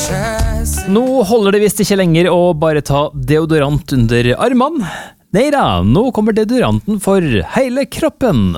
Nå holder det visst ikke lenger å bare ta deodorant under armene. Neida, nå kommer deodoranten for hele kroppen.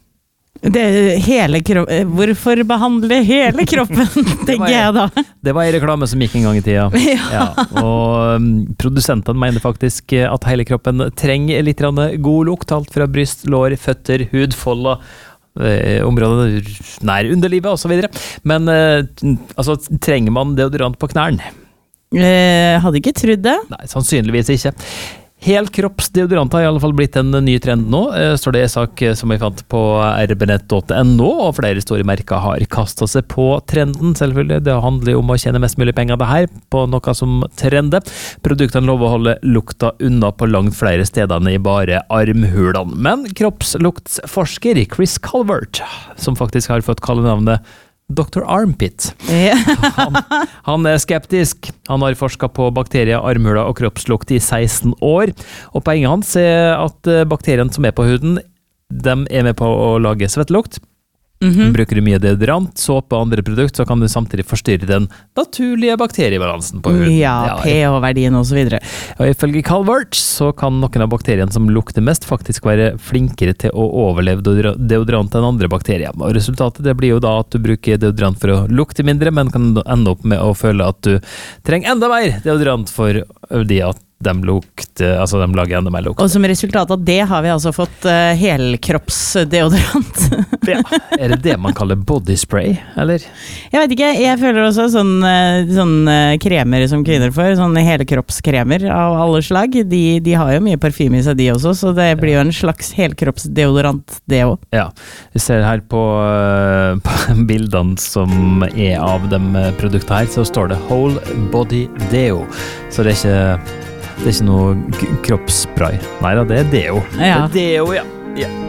Hvorfor behandle hele kroppen, tenker jeg da. Det var en reklame som gikk en gang i tida. Ja, og produsentene mener faktisk at hele kroppen trenger litt god lukt, alt fra bryst, lår, føtter, hudfolder, områder nær underlivet og så videre. Men altså, trenger man deodorant på knærne? Hadde ikke trodd det. Nei, sannsynligvis ikke. Helkroppsdeodorant har i alle fall blitt en ny trend nå, står det i sak som jeg fant på rbnett.no, og flere store merker har kastet seg på trenden, selvfølgelig. Det handler om å tjene mest mulig penger det her, på noe som trender. Produktene lover å holde lukta unna på langt flere steder enn i bare armhulene. Men kroppsluktsforsker Chris Calvert, som faktisk har fått kallenavnet Dr. Armpit. Han er skeptisk. Han har forsket på bakterier, armhuler og kroppslukt i 16 år. Og poenget hans er at bakteriene som er på huden, de er med på å lage svettelukt. Bruker du mye deodorant, såpe og andre produkt, så kan du samtidig forstyrre den naturlige bakteriebalansen på huden. Ja, pH-verdien og så videre. Og ifølge Calvert så kan noen av bakteriene som lukter mest faktisk være flinkere til å overleve deodorant enn andre bakterier. Og resultatet det blir jo da at du bruker deodorant for å lukte mindre, men kan ende opp med å føle at du trenger enda mer deodorant for de at de lager enda mer lukt. Og som resultat av det har vi altså fått helkroppsdeodorant. Ja, er det man kaller body spray, eller? Jeg vet ikke, jeg føler også sånn kremer som kvinner får, sånne helkroppskremer av alle slag. De har jo mye parfyme i seg de også, så det blir jo en slags helkroppsdeodorant det også. Ja, vi ser her på bildene som er av de produktene her, så står det Whole Body Deo. Så det er ikke noe kroppsspray. Neida, det er deo. Ja. Det er deo, ja.